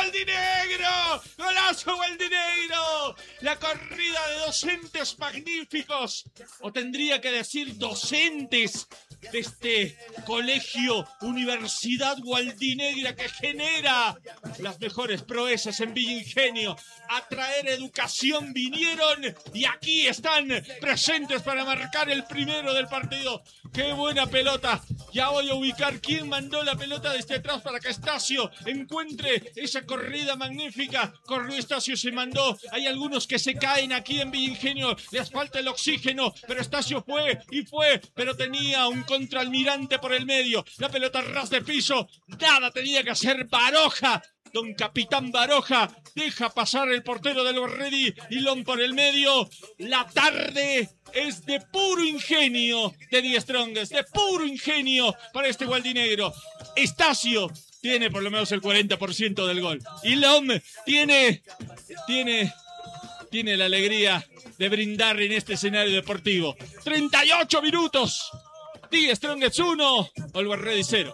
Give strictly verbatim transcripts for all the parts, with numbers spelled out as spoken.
Gualdinegro! ¡Golazo Gualdinegro! La corrida de docentes magníficos, o tendría que decir docentes, de este colegio, Universidad Gualdinegra, que genera las mejores proezas en Villa Ingenio. A traer educación vinieron y aquí están presentes para marcar el primero del partido. ¡Qué buena pelota! Ya voy a ubicar quién mandó la pelota desde atrás para que Estacio encuentre esa corrida magnífica. Corrió Estacio, se mandó. Hay algunos que se caen aquí en Villa Ingenio. Les falta el oxígeno, pero Estacio fue y fue, pero tenía un contraalmirante por el medio. La pelota ras de piso. Nada tenía que hacer Baroja. Don Capitán Baroja deja pasar el portero del Borredi y Lon por el medio. La tarde es de puro ingenio de Die Strongest, de puro ingenio para este Gualdinegro. Estacio tiene por lo menos el cuarenta por ciento del gol. Y Lon tiene, tiene, tiene la alegría de brindar en este escenario deportivo. treinta y ocho minutos. Die Strongest uno, All Borredi cero.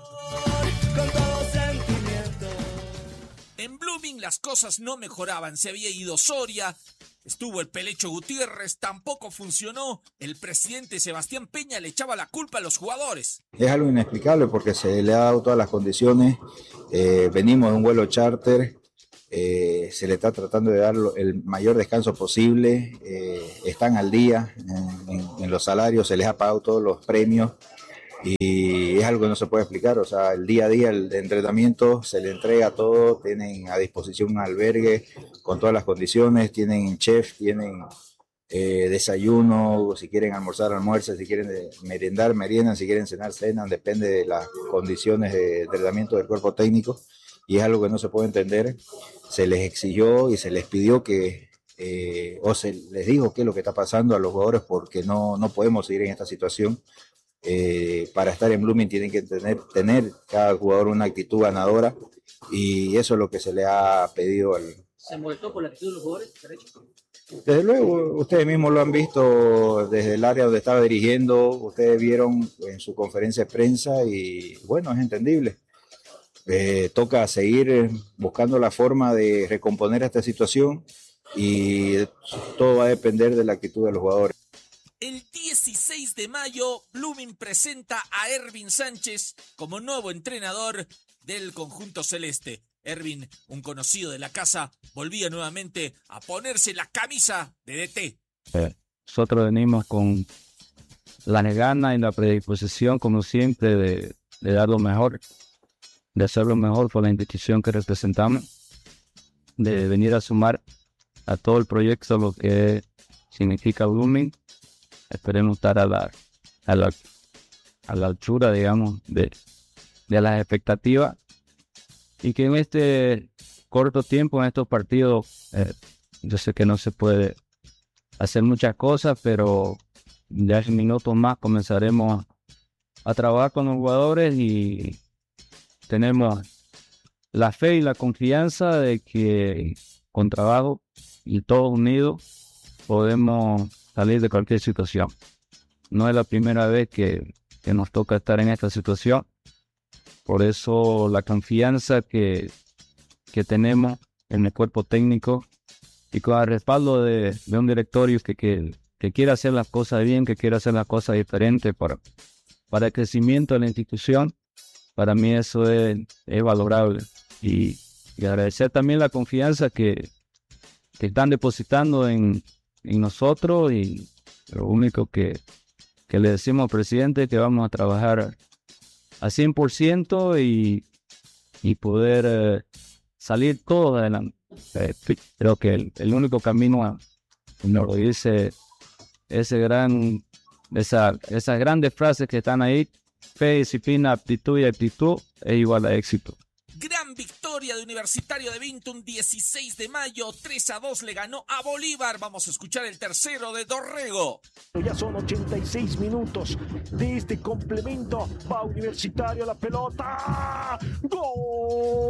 En Blooming las cosas no mejoraban, se había ido Soria, estuvo el Pelecho Gutiérrez, tampoco funcionó, el presidente Sebastián Peña le echaba la culpa a los jugadores. Es algo inexplicable porque se le ha dado todas las condiciones, eh, venimos de un vuelo charter, eh, se le está tratando de dar el mayor descanso posible, eh, están al día en, en, en los salarios, se les ha pagado todos los premios. Y es algo que no se puede explicar, o sea, el día a día el entrenamiento se le entrega todo, tienen a disposición un albergue con todas las condiciones, tienen chef, tienen eh, desayuno, si quieren almorzar, almuerzan, si quieren merendar, meriendan, si quieren cenar, cenan, depende de las condiciones de entrenamiento del cuerpo técnico, y es algo que no se puede entender. Se les exigió y se les pidió que, eh, o se les dijo qué es lo que está pasando a los jugadores porque no, no podemos seguir en esta situación. Eh, para estar en Blooming tienen que tener, tener cada jugador una actitud ganadora y eso es lo que se le ha pedido al... ¿Se molestó por la actitud de los jugadores? Desde luego, ustedes mismos lo han visto desde el área donde estaba dirigiendo, ustedes vieron en su conferencia de prensa y bueno, es entendible. Eh, toca seguir buscando la forma de recomponer esta situación y todo va a depender de la actitud de los jugadores. El dieciséis de mayo, Blooming presenta a Ervin Sánchez como nuevo entrenador del conjunto celeste. Ervin, un conocido de la casa, volvía nuevamente a ponerse la camisa de D T. Eh, nosotros venimos con la ganas y la predisposición, como siempre, de, de dar lo mejor, de hacer lo mejor por la institución que representamos, de venir a sumar a todo el proyecto lo que significa Blooming. Esperemos estar a la, a la, a la altura, digamos, de, de las expectativas y que en este corto tiempo, en estos partidos, eh, yo sé que no se puede hacer muchas cosas, pero ya en minutos más comenzaremos a, a trabajar con los jugadores y tenemos la fe y la confianza de que con trabajo y todos unidos podemos salir de cualquier situación. No es la primera vez que, que nos toca estar en esta situación. Por eso la confianza que, que tenemos en el cuerpo técnico y con el respaldo de, de un directorio que, que, que quiere hacer las cosas bien, que quiere hacer las cosas diferentes para, para el crecimiento de la institución, para mí eso es, es valorable. Y, y agradecer también la confianza que, que están depositando en en nosotros y lo único que, que le decimos al presidente es que vamos a trabajar al cien por ciento y, y poder eh, salir todos adelante. Eh, creo que el, el único camino, como lo dice ese gran, esa, esas grandes frases que están ahí, fe, disciplina, aptitud y actitud, es igual a éxito. Gran victoria de Universitario de Vinto, un dieciséis de mayo, tres a dos le ganó a Bolívar. Vamos a escuchar el tercero de Dorrego. Ya son ochenta y seis minutos de este complemento. Va Universitario a la pelota. ¡Gol!